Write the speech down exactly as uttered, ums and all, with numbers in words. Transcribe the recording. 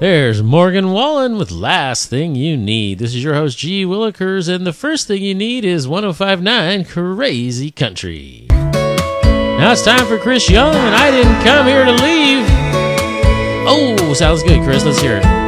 There's Morgan Wallen with Last Thing You Need. This is your host, G. Willikers, and the first thing you need is one oh five point nine Crazy Country. Now it's time for Chris Young, and I didn't come here to leave. Oh, sounds good, Chris. Let's hear it.